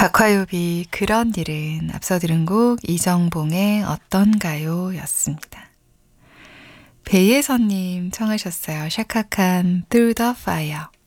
박화요비 그런 일은 앞서 들은 곡 이정봉의 어떤가요 였습니다. 배예선님 청하셨어요. 샤카칸 Through the Fire.